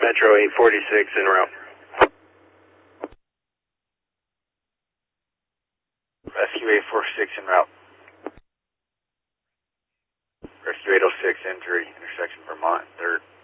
Metro 846 en route. Rescue 846 en route. Rescue 806 injury, intersection Vermont, 3rd.